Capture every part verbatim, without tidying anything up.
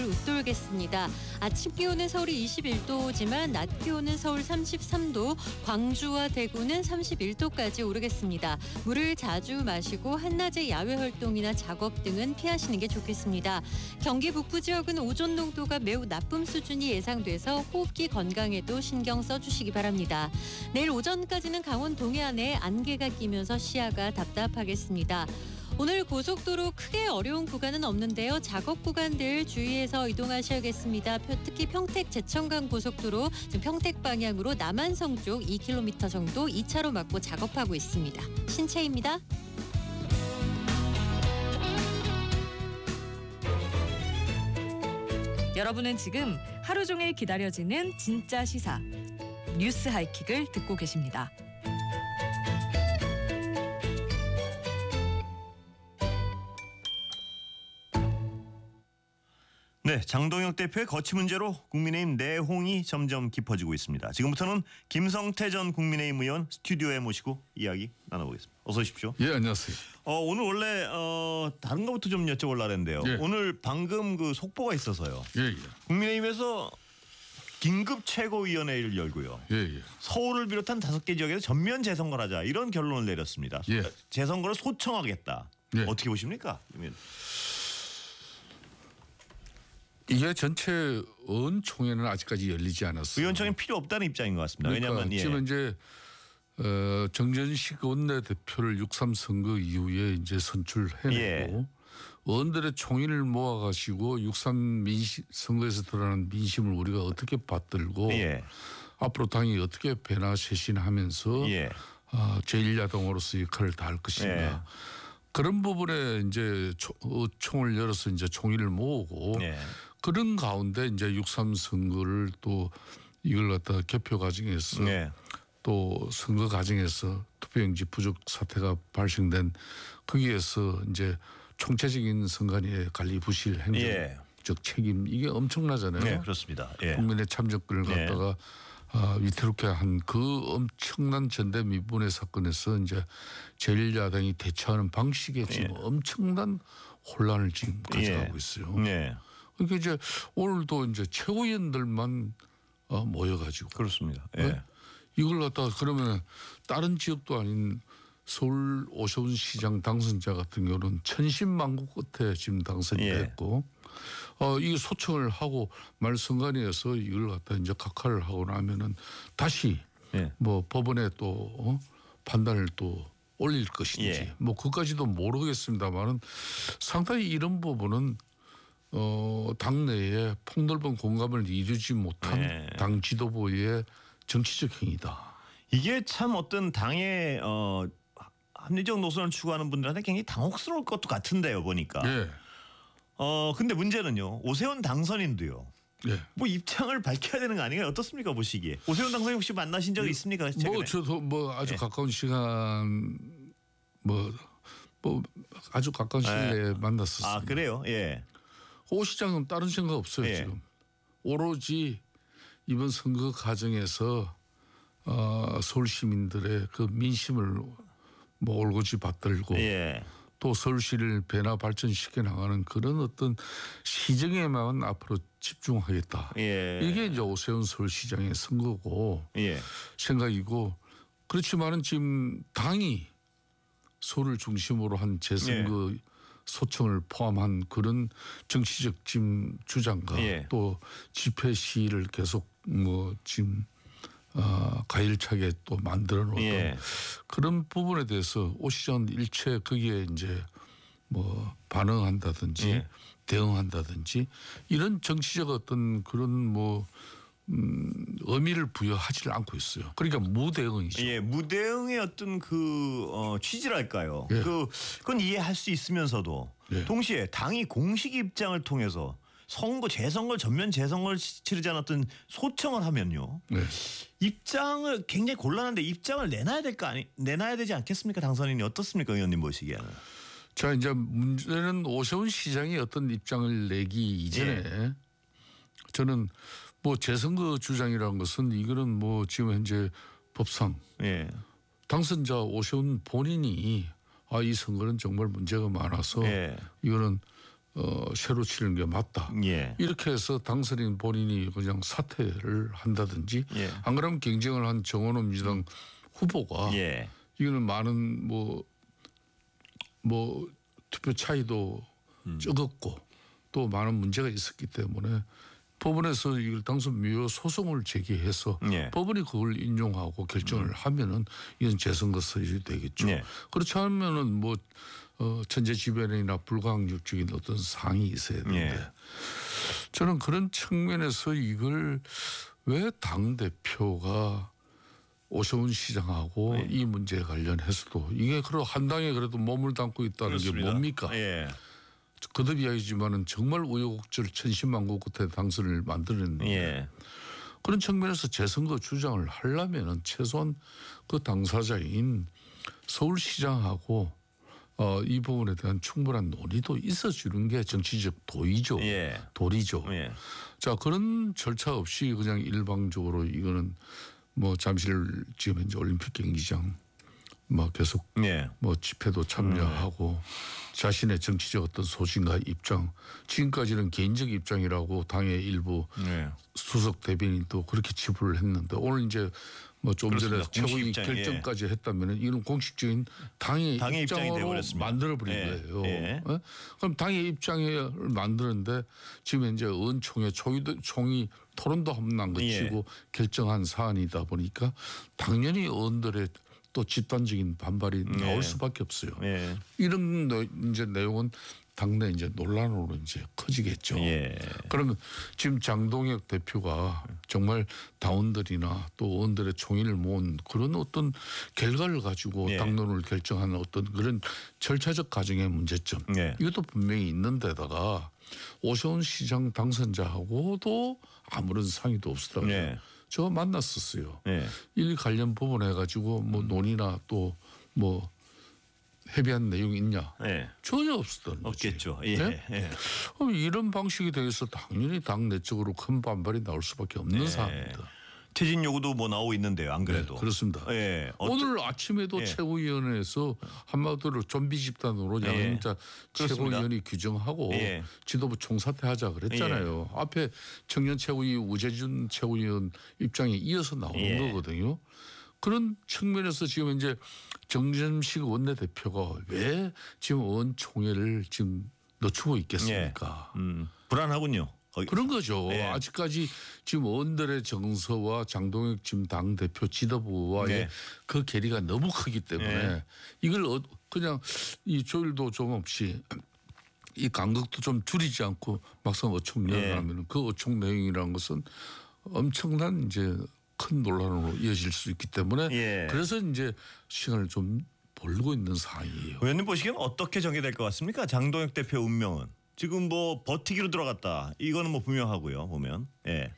웃돌겠습니다. 아침 기온은 서울이 이십일 도지만 낮 기온은 서울 삼십삼 도, 광주와 대구는 삼십일 도까지 오르겠습니다. 물을 자주 마시고 한낮의 야외 활동이나 작업 등은 피하시는 게 좋겠습니다. 경기 북부 지역은 오존 농도가 매우 나쁨 수준이 예상돼서 호흡기 건강에도 신경 써주시기 바랍니다. 내일 오전까지는 강원 동해안에 안개가 끼면서 시야가 답답하겠습니다. 오늘 고속도로 크게 어려운 구간은 없는데요. 작업 구간들 주의해서 이동하셔야겠습니다. 특히 평택 제천간 고속도로 지금 평택 방향으로 남한성 쪽 이 킬로미터 정도 이 차로 막고 작업하고 있습니다. 신채입니다. 여러분은 지금 하루 종일 기다려지는 진짜 시사 뉴스 하이킥을 듣고 계십니다. 네, 장동혁 대표의 거취 문제로 국민의힘 내홍이 점점 깊어지고 있습니다. 지금부터는 김성태 전 국민의힘 의원 스튜디오에 모시고 이야기 나눠보겠습니다. 어서 오십시오. 예, 안녕하세요. 어, 오늘 원래 어, 다른 것부터 좀 여쭤보려고 했는데요. 예. 오늘 방금 그 속보가 있어서요. 예, 예. 국민의힘에서 긴급 최고위원회를 열고요. 예, 예. 서울을 비롯한 다섯 개 지역에서 전면 재선거를 하자 이런 결론을 내렸습니다. 예. 재선거를 소청하겠다. 예. 어떻게 보십니까? 이게 전체 의원총회는 아직까지 열리지 않았어요. 의원총회는 필요 없다는 입장인 것 같습니다. 그러니까 왜냐하면 예. 지금 이제 어, 정전식 원내대표를 육삼 선거 이후에 이제 선출해내고 예. 의원들의 총의를 모아가지고 육삼 민심 선거에서 드러난 민심을 우리가 어떻게 받들고 예. 앞으로 당이 어떻게 변화 쇄신하면서 예. 어, 제일 야당으로서 역할을 다할 것인가. 예. 그런 부분에 이제 총을 열어서 이제 총의를 모으고 예. 그런 가운데 이제 육삼 선거를 또 이걸 갖다 개표 과정에서 예. 또 선거 과정에서 투표용지 부족 사태가 발생된 거기에서 이제 총체적인 선관위의 관리 부실 행정 예. 즉 책임 이게 엄청나잖아요. 네, 그렇습니다. 예. 국민의 참정권을 예. 갖다가 아, 위태롭게 한 그 엄청난 전대미분의 사건에서 이제 제일 야당이 대처하는 방식에 지금 예. 엄청난 혼란을 지금 가져가고 예. 있어요. 네. 그러니까 이제 오늘도 이제 최고위원들만 어, 모여가지고 그렇습니다. 예. 네? 이걸 갖다가 그러면 다른 지역도 아닌 서울 오세훈 시장 당선자 같은 경우는 천신만고 끝에 지금 당선이 예. 됐고 어, 이게 소청을 하고 말선관위에서 이걸 갖다 이제 각하를 하고 나면은 다시 예. 뭐 법원에 또 어? 판단을 또 올릴 것인지 예. 뭐 그까지도 모르겠습니다만은 상당히 이런 부분은 어, 당내에 폭넓은 공감을 이루지 못한 예. 당 지도부의 정치적 행위다. 이게 참 어떤 당의 어, 합리적 노선을 추구하는 분들한테 굉장히 당혹스러울 것도 같은데요, 보니까. 예. 어, 근데 문제는요. 오세훈 당선인도요. 예. 뭐 입장을 밝혀야 되는 거 아닌가요? 어떻습니까, 보시기에? 오세훈 당선인 혹시 만나신 적이 있습니까? 최근에? 뭐 저도 뭐 아주 예. 가까운 시간 뭐, 뭐 아주 가까운 시일 내에 예. 만났었습니다. 아, 그래요? 예. 오 시장은 다른 생각 없어요. 예. 지금. 오로지 이번 선거 과정에서 어, 서울 시민들의 그 민심을 뭐 올고지 받들고 예. 또 서울시를 변화 발전시켜 나가는 그런 어떤 시정에만 앞으로 집중하겠다. 예. 이게 이제 오세훈 서울시장의 선거고 예. 생각이고 그렇지만은 지금 당이 서울을 중심으로 한 재선거 예. 소청을 포함한 그런 정치적 지금 주장과 예. 또 집회 시위를 계속 뭐 지금 어, 가열차게 또 만들어 놓은 예. 그런 부분에 대해서 오 시장은 일체 거기에 이제 뭐 반응한다든지 예. 대응한다든지 이런 정치적 어떤 그런 뭐 음, 의미를 부여하지를 않고 있어요. 그러니까 무대응이죠. 예, 무대응의 어떤 그 어, 취지랄까요? 예. 그 그건 이해할 수 있으면서도 예. 동시에 당이 공식 입장을 통해서 선거 재선거 전면 재선거를 치르지 않았던 소청을 하면요. 네. 입장을 굉장히 곤란한데 입장을 내놔야 될 거 아니 내놔야 되지 않겠습니까? 당선인이 어떻습니까, 의원님 보시기에는? 자, 이제 문제는 오세훈 시장이 어떤 입장을 내기 이전에 예. 저는 뭐 재선거 주장이라는 것은 이거는 뭐 지금 현재 법상 예. 당선자 오세훈 본인이 아, 이 선거는 정말 문제가 많아서 예. 이거는 어, 새로 치는 게 맞다. 예. 이렇게 해서 당선인 본인이 그냥 사퇴를 한다든지 예. 안 그러면 경쟁을 한 정원호 민주당 후보가 예. 이거는 많은 뭐 뭐 투표 차이도 음. 적었고 또 많은 문제가 있었기 때문에 법원에서 이걸 당선 미효 소송을 제기해서 예. 법원이 그걸 인용하고 결정을 음. 하면은 이건 재선거설이 되겠죠. 예. 그렇지 않으면은 뭐 어, 천재지변이나 불가항력적인 어떤 사항이 있어야 되는데 예. 저는 그런 측면에서 이걸 왜 당 대표가 오세훈 시장하고 예. 이 문제에 관련해서도 이게 그래도 한 당에 그래도 몸을 담고 있다는 그렇습니다. 게 뭡니까? 예. 거듭 이야기지만은 정말 우여곡절 천신만고 끝에 당선을 만들었는데 예. 그런 측면에서 재선거 주장을 하려면은 최소한 그 당사자인 서울시장하고 어, 이 부분에 대한 충분한 논의도 있어주는 게 정치적 도의죠. 예. 도리죠. 예. 자 그런 절차 없이 그냥 일방적으로 이거는 뭐 잠실 지금 이제 올림픽 경기장 뭐 계속 예. 뭐 집회도 참여하고 자신의 정치적 어떤 소신과 입장 지금까지는 개인적 입장이라고 당의 일부 예. 수석 대변인도 그렇게 치부를 했는데 오늘 이제 뭐 좀 전에 그렇습니다. 공식 최고위 입장, 결정까지 했다면은 이는 공식적인 당의, 당의 입장이 입장으로 돼버렸습니다. 만들어버린 예. 거예요. 예. 예? 그럼 당의 입장을 만드는데 지금 현재 의원총회 총의도, 총의 토론도 한번 안 거치고 예. 결정한 사안이다 보니까 당연히 의원들의 또 집단적인 반발이 예. 나올 수밖에 없어요. 예. 이런 내- 이제 내용은 당내 이제 논란으로 이제 커지겠죠. 예. 그러면 지금 장동혁 대표가 정말 당원들이나 또 의원들의 총의를 모은 그런 어떤 결과를 가지고 예. 당론을 결정하는 어떤 그런 절차적 과정의 문제점 예. 이것도 분명히 있는 데다가 오세훈 시장 당선자하고도 아무런 상의도 없었다고 예. 저 만났었어요. 예. 일 관련 부분 해가지고 뭐 논의나 또 뭐 협의한 내용이 있냐? 예. 전혀 없었던 거지. 없겠죠. 예. 네? 예. 그럼 이런 방식에 대해서 당연히 당 내적으로 큰 반발이 나올 수밖에 없는 네. 사안입니다. 퇴진 요구도 뭐 나오고 있는데요. 안 그래도. 네, 그렇습니다. 예. 어쩌- 오늘 아침에도 예. 최고위원회에서 한마디로 좀비 집단으로 예. 양행자 그렇습니다. 최고위원이 규정하고 예. 지도부 총사퇴하자 그랬잖아요. 앞에 청년 최고위 우재준 최고위원 입장에 이어서 나오는 예. 거거든요. 그런 측면에서 지금 이제 정점식 원내대표가 왜 지금 의원총회를 지금 늦추고 있겠습니까? 음. 불안하군요. 거기. 그런 거죠. 예. 아직까지 지금 의원들의 정서와 장동혁 지금 당 대표 지도부와의 네. 그 괴리가 너무 크기 때문에 예. 이걸 어- 그냥 이 조율도 좀 없이 이 간극도 좀 줄이지 않고 막상 어총 예. 내용하면 그 어총 내용이라는 것은 엄청난 이제 큰 논란으로 이어질 수 있기 때문에 예. 그래서 이제 시간을 좀 벌고 있는 상황이에요. 의원님 보시기엔 어떻게 전개될 것 같습니까? 장동혁 대표 운명은 지금 뭐 버티기로 들어갔다. 이거는 뭐 분명하고요. 보면 예.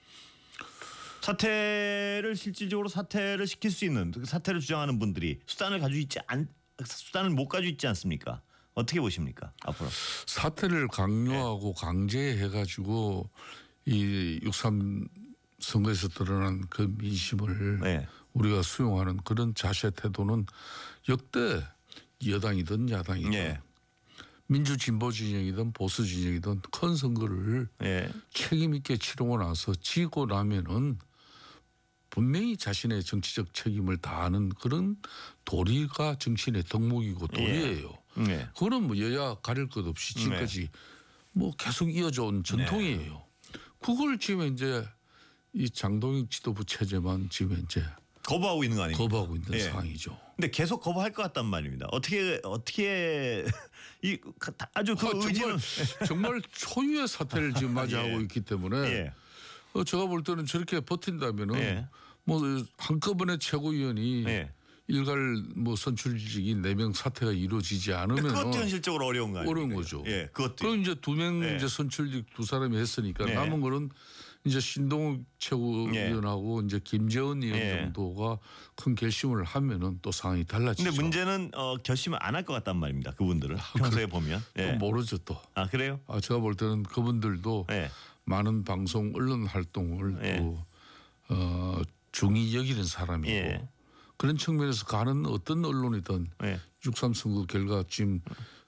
사퇴를 실질적으로 사퇴를 시킬 수 있는 사퇴를 주장하는 분들이 수단을 가지고 있지 않 수단을 못 가지고 있지 않습니까? 어떻게 보십니까? 앞으로. 사태를 강요하고 강제해가지고 이 육삼 선거에서 드러난 그 민심을 네. 우리가 수용하는 그런 자세 태도는 역대 여당이든 야당이든 예. 민주 진보 진영이든 보수 진영이든 큰 선거를 예. 책임 있게 치르고 나서 지고 나면은 분명히 자신의 정치적 책임을 다하는 그런 도리가 정치인의 덕목이고 도리예요. 예. 그거는 뭐 여야 가릴 것 없이 지금까지 뭐 계속 이어져 온 전통이에요. 그걸 지금 이제 이 장동혁 지도부 체제만 지금 이제 거부하고 있는 거 아닙니까? 거부하고 있는 예. 상황이죠. 근데 계속 거부할 것 같단 말입니다. 어떻게 어떻게 이 아주 그 아, 의지는 정말 정말 초유의 사태를 지금 맞이하고 예. 있기 때문에 예. 어, 제가 볼 때는 저렇게 버틴다면은 예. 뭐 한꺼번에 최고위원이 예. 일괄 뭐 선출직이 네 명 사퇴가 이루어지지 않으면 그것도 현실적으로 어려운 거 아니에요? 어려운 거죠. 예, 그것도. 그럼 이제 두 명 예. 이제 선출직 두 사람이 했으니까 예. 남은 거는 이제 신동욱 최고위원하고 이제 김재원 의원 예. 정도가 큰 결심을 하면은 또 상황이 달라지죠. 근데 문제는 어, 결심을 안 할 것 같단 말입니다. 그분들은 평소에 보면. 또 예. 모르죠 또. 아 그래요? 아 제가 볼 때는 그분들도 예. 많은 방송 언론 활동을 예. 또 어, 중히 여기는 사람이고 예. 그런 측면에서 가는 어떤 언론이든 예. 육삼 선거 결과 지금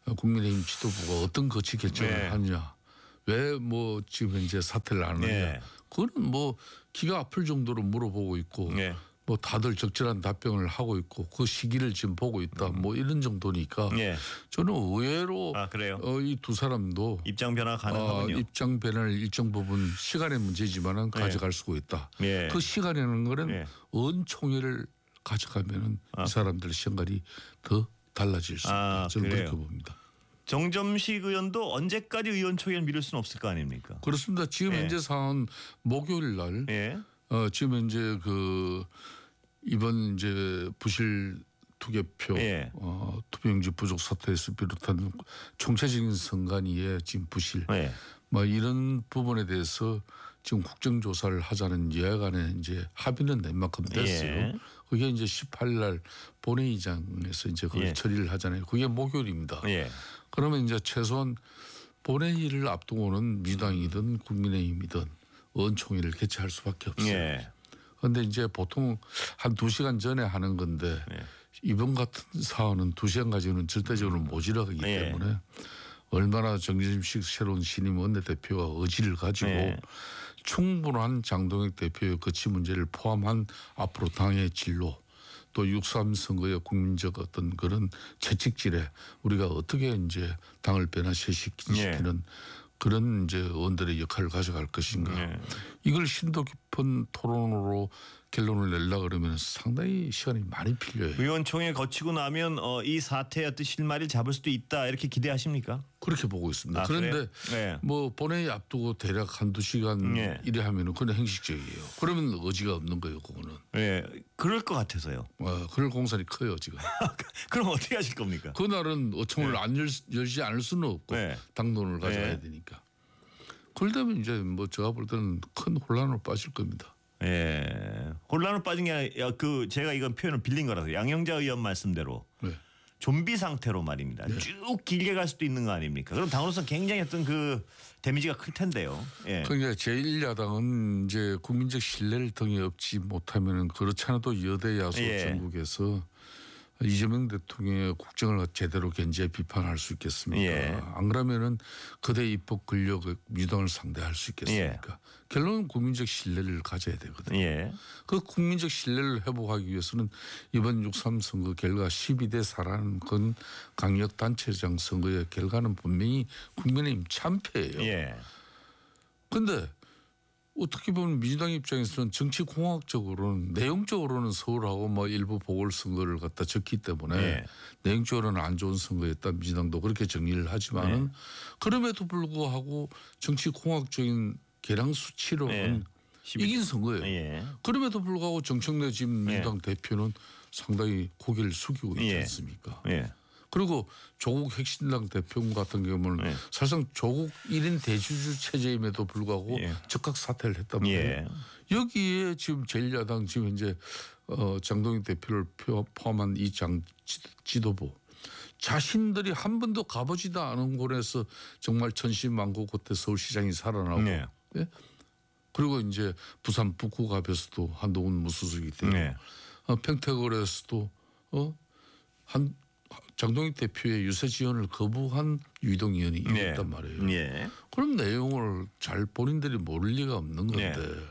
국민의힘 지도부가 어떤 거치 결정을 네. 하느냐, 왜 뭐 지금 현재 사퇴를 안 하느냐, 네. 그거는 뭐 기가 아플 정도로 물어보고 있고 네. 뭐 다들 적절한 답변을 하고 있고 그 시기를 지금 보고 있다, 뭐 이런 정도니까 네. 저는 의외로 아 그래요. 어, 이 두 사람도 입장 변화 어, 가능하군요. 입장 변화를 일정 부분 시간의 문제지만은 네. 가져갈 수가 있다. 예. 그 시간이라는 거는 예. 원총회를 가져가면은 아. 이 사람들의 생각이 더 달라질 수 있다. 아, 저는 그래요? 그렇게 봅니다. 정점식 의원도 언제까지 의원총회를 미룰 수는 없을 거 아닙니까? 그렇습니다. 지금 예. 현재 상황은 목요일 날 예. 어, 지금 현재 그 이번 이제 부실 투개표 예. 어, 투표용지 부족 사태에서 비롯한 총체적인 선관위의 지금 부실 예. 뭐 이런 부분에 대해서 지금 국정조사를 하자는 여야간에 이제 합의는 낸 만큼 됐어요. 예. 그게 이제 십팔 일 날 본회의장에서 이제 그걸 예. 처리를 하잖아요. 그게 목요일입니다. 예. 그러면 이제 최소한 본회의를 앞두고는 민주당이든 국민의힘이든 의원총회를 개최할 수밖에 없어요. 예. 그런데 이제 보통 한 두 시간 전에 하는 건데 예. 이번 같은 사안은 두 시간 가지고는 절대적으로 모자라기 예. 때문에 얼마나 정진식 새로운 신임 원내대표가 의지를 가지고 예. 충분한 장동혁 대표의 거치 문제를 포함한 앞으로 당의 진로 또 육삼 선거의 국민적 어떤 그런 채찍질에 우리가 어떻게 이제 당을 변화시키는 그런 이제 의원들의 역할을 가져갈 것인가. 예. 이걸 심도 깊은 토론으로 결론을 내려 그러면 상당히 시간이 많이 필요해요. 의원총회 거치고 나면 어, 이 사태의 어떤 실마리를 잡을 수도 있다 이렇게 기대하십니까? 그렇게 보고 있습니다. 아, 그런데 네. 뭐 본회의 앞두고 대략 한두 시간 예. 이래 하면은 그건 형식적이에요. 그러면 의지가 없는 거예요, 그거는. 예. 그럴 것 같아서요. 어, 그럴 공산이 커요 지금. 그럼 어떻게 하실 겁니까? 그날은 어청을 안 열, 열지 않을 수는 없고 네. 당론을 가져가야 네. 되니까. 그러다면 이제 뭐 제가 볼 때는 큰 혼란으로 빠질 겁니다. 예. 혼란을 빠진 게 아니라 그 제가 이건 표현을 빌린 거라서 양영자 의원 말씀대로 네. 좀비 상태로 말입니다. 쭉 길게 갈 수도 있는 거 아닙니까? 그럼 당으로서 굉장히 어떤 그 데미지가 클 텐데요. 예. 그러니까 제일 야당은 이제 국민적 신뢰를 등에 업지 못하면은 그렇지 않아도 여대 야소 예. 전국에서 이재명 대통령의 국정을 제대로 견제 비판할 수 있겠습니까? 예. 안 그러면은 거대 입법 권력의 민주당을 상대할 수 있겠습니까? 결론은 국민적 신뢰를 가져야 되거든요. 예. 그 국민적 신뢰를 회복하기 위해서는 이번 육삼 선거 결과 십이 대 사라는 건 강력단체장 선거의 결과는 분명히 국민의힘 참패예요. 예. 그런데 어떻게 보면 민주당 입장에서는 정치 공학적으로는 내용적으로는 서울하고 뭐 일부 보궐선거를 갖다 적기 때문에 예. 내용적으로는 안 좋은 선거였다 민주당도 그렇게 정리를 하지만은 그럼에도 불구하고 정치 공학적인 계량 수치로는 십이 이긴 선거예요. 예. 그럼에도 불구하고 정청래 지금 민주당 대표는 상당히 고개를 숙이고 있지 예. 않습니까? 예. 그리고 조국 핵신당 대표 같은 경우는 예. 사실상 조국 일 인 대주주 체제임에도 불구하고 예. 즉각 사퇴를 했단 말이에요. 예. 여기에 지금 제일 야당 지금 현재 어, 장동익 대표를 포함한 이 장 지도부 자신들이 한 번도 가보지도 않은 곳에서 정말 천신만고 그때 서울시장이 살아나고 예. 예? 그리고 이제 부산 북구갑에서도 한동훈 무소속이 되고 예. 어, 평택을에서도 어? 한 장동익 대표의 유세 지원을 거부한 유이동 의원이 예. 있단 말이에요. 예. 그럼 내용을 잘 본인들이 모를 리가 없는 건데 예.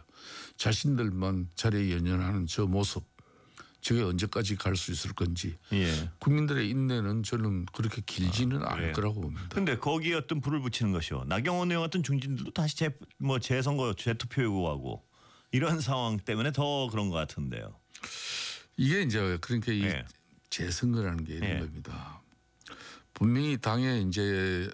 자신들만 자리에 연연하는 저 모습 저게 언제까지 갈 수 있을 건지 예. 국민들의 인내는 저는 그렇게 길지는 않을 그래요? 거라고 봅니다. 근데 거기에 어떤 불을 붙이는 것이요. 나경원 의원 같은 중진들도 다시 재, 뭐 재선거 재투표 요구하고 이런 상황 때문에 더 그런 것 같은데요. 이게 이제 그러니까 이 예. 재선거라는 게 이런 예. 겁니다. 분명히 당에 이제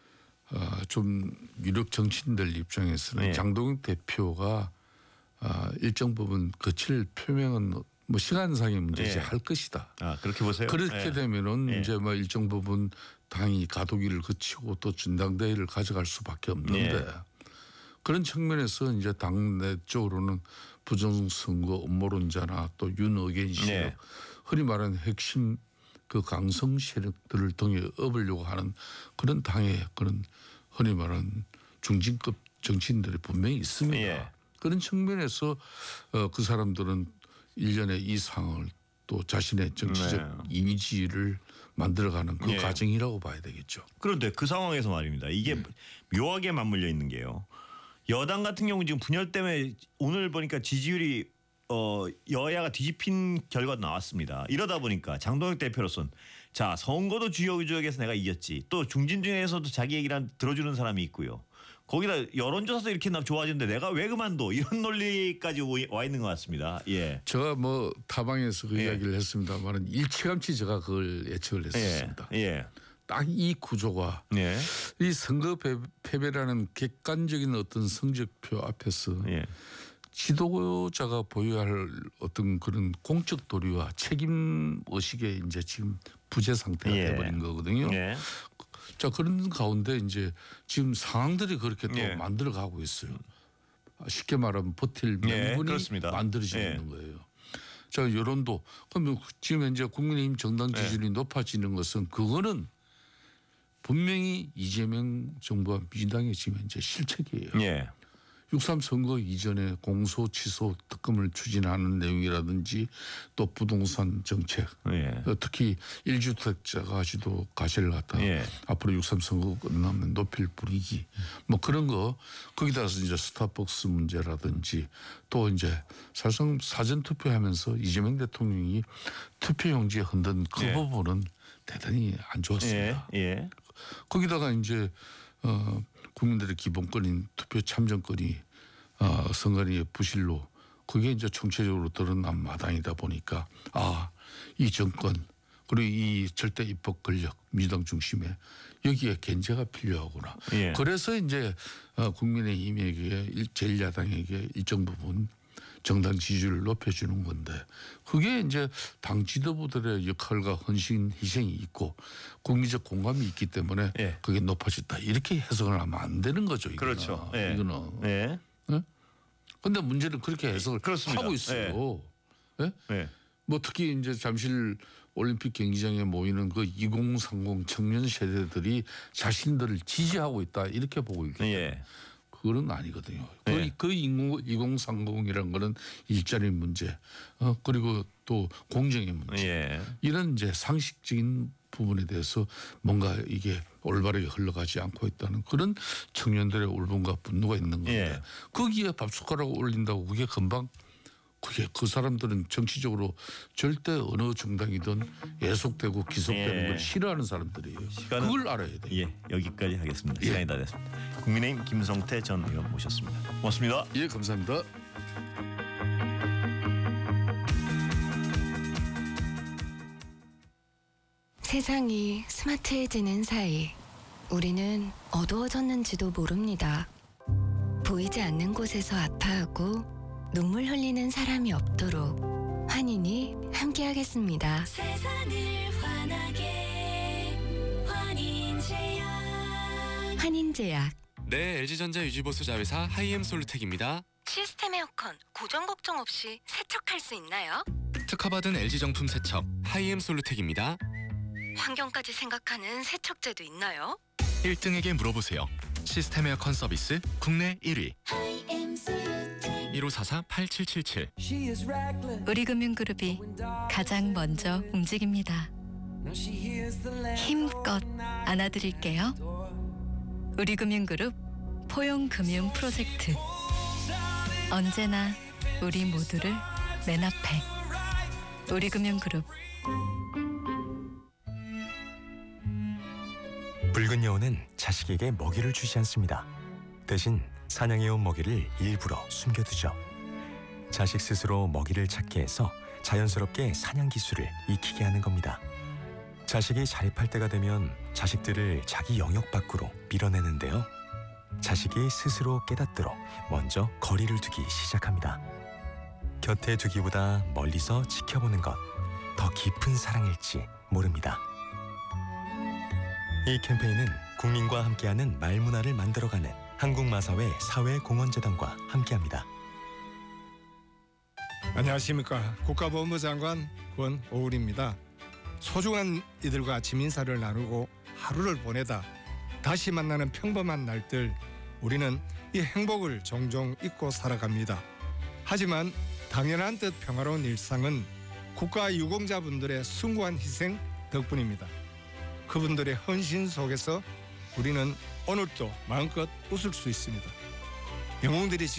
어, 좀 유력 정치인들 입장에서는 예. 장동익 대표가 어, 일정 부분 거칠 표명은 뭐 시간상의 문제지 예. 할 것이다. 아 그렇게 보세요. 그렇게 예. 되면은 예. 이제 뭐 일정 부분 당이 가도기를 거치고 또 전당대회를 가져갈 수밖에 없는데 예. 그런 측면에서 이제 당내 쪽으로는 부정선거 음모론자나 또 윤의견 세력 예. 흔히 말하는 핵심 그 강성 세력들을 등에 업으려고 하는 그런 당의 그런 흔히 말하는 중진급 정치인들이 분명히 있습니다. 예. 그런 측면에서 어, 그 사람들은 일련의 이 상황을 또 자신의 정치적 네. 이미지를 만들어가는 그 예. 과정이라고 봐야 되겠죠. 그런데 그 상황에서 말입니다. 이게 네. 묘하게 맞물려 있는 게요. 여당 같은 경우 지금 분열 때문에 오늘 보니까 지지율이 어 여야가 뒤집힌 결과도 나왔습니다. 이러다 보니까 장동혁 대표로서는 자 선거도 주요 지역에서 내가 이겼지. 또 중진 중에서도 자기 얘기를 들어주는 사람이 있고요. 거기다 여론조사도 이렇게 나 좋아지는데 내가 왜 그만둬 이런 논리까지 와 있는 것 같습니다. 예. 제가 뭐 타방에서 그 예. 이야기를 했습니다만은 일찌감치 제가 그걸 예측을 했었습니다. 예. 예. 딱 이 구조가 예. 이 선거 패, 패배라는 객관적인 어떤 성적표 앞에서 예. 지도자가 보여야 할 어떤 그런 공적 도리와 책임 의식에 이제 지금 부재 상태가 예. 돼버린 거거든요. 예. 자 그런 가운데 이제 지금 상황들이 그렇게 또 예. 만들어가고 있어요. 쉽게 말하면 버틸 예, 명분이 그렇습니다. 만들어지고 예. 있는 거예요. 자 여론도 그러면 지금 현재 국민의힘 정당 지지율이 예. 높아지는 것은 그거는 분명히 이재명 정부와 민주당의 지금 현재 실책이에요. 예. 육삼 선거 이전에 공소 취소 특검을 추진하는 내용이라든지 또 부동산 정책 예. 특히 일주택자가지도 가세를 갖다 예. 앞으로 육삼 선거 끝나면 높일 분위기 뭐 그런 거 거기다서 이제 스타벅스 문제라든지 또 이제 사실상 사전 투표하면서 이재명 대통령이 투표용지에 흔든 그 예. 부분은 대단히 안 좋았습니다. 예. 예. 거기다가 이제 어, 국민들의 기본권인 투표 참정권이 어, 선관위의 부실로 그게 이제 총체적으로 드러난 마당이다 보니까 아, 이 정권 그리고 이 절대 입법 권력 민주당 중심에 여기에 견제가 필요하구나. 예. 그래서 이제 어, 국민의힘에게 제일 야당에게 일정 부분 정당 지지율을 높여주는 건데 그게 이제 당 지도부들의 역할과 헌신 희생이 있고 국민적 공감이 있기 때문에 예. 그게 높아졌다 이렇게 해석을 하면 안 되는 거죠. 이거는. 그렇죠. 예. 이거는. 예. 근데 문제는 그렇게 해석을 그렇습니다. 하고 있어요. 예? 예. 뭐 특히 이제 잠실 올림픽 경기장에 모이는 그 이공삼공 청년 세대들이 자신들을 지지하고 있다 이렇게 보고 있기 때문에 예. 그건 아니거든요. 예. 그, 그 이공삼공이라는 거는 일자리 문제, 어, 그리고 또 공정의 문제. 예. 이런 이제 상식적인 부분에 대해서 뭔가 이게 올바르게 흘러가지 않고 있다는 그런 청년들의 울분과 분노가 있는 건데 예. 거기에 밥숟가락 올린다고 그게 금방 그게 그 사람들은 정치적으로 절대 어느 정당이든 예속되고 기속되는 예. 걸 싫어하는 사람들이에요. 시간은- 그걸 알아야 돼요. 예. 여기까지 하겠습니다. 예. 시간이 다 됐습니다. 국민의힘 김성태 전 의원 모셨습니다. 고맙습니다. 예, 감사합니다. 세상이 스마트해지는 사이 우리는 어두워졌는지도 모릅니다. 보이지 않는 곳에서 아파하고 눈물 흘리는 사람이 없도록 환인이 함께하겠습니다. 세상을 환하게 환인제약. 환인제약. 네, 엘지전자 유지보수 자회사 하이엠 솔루텍입니다. 시스템 에어컨 고장 걱정 없이 세척할 수 있나요? 특허받은 엘지 정품 세척 하이엠 솔루텍입니다. 환경까지 생각하는 세척제도 있나요? 일 등에게 물어보세요. 시스템 에어컨 서비스 국내 일 위. 일오사사 팔칠칠칠. 우리금융그룹이 가장 먼저 움직입니다. 힘껏 안아드릴게요. 우리금융그룹 포용금융 프로젝트. 언제나 우리 모두를 맨 앞에. 우리금융그룹. 붉은 여우는 자식에게 먹이를 주지 않습니다. 대신 사냥해온 먹이를 일부러 숨겨두죠. 자식 스스로 먹이를 찾게 해서 자연스럽게 사냥 기술을 익히게 하는 겁니다. 자식이 자립할 때가 되면 자식들을 자기 영역 밖으로 밀어내는데요. 자식이 스스로 깨닫도록 먼저 거리를 두기 시작합니다. 곁에 두기보다 멀리서 지켜보는 것, 더 깊은 사랑일지 모릅니다. 이 캠페인은 국민과 함께하는 말문화를 만들어가는 한국마사회 사회공헌재단과 함께합니다. 안녕하십니까. 국가보훈부 장관 권오울입니다. 소중한 이들과 아침 인사를 나누고 하루를 보내다 다시 만나는 평범한 날들, 우리는 이 행복을 종종 잊고 살아갑니다. 하지만 당연한 듯 평화로운 일상은 국가 유공자분들의 숭고한 희생 덕분입니다. 그분들의 헌신 속에서 우리는 오늘도 마음껏 웃을 수 있습니다. 영웅들이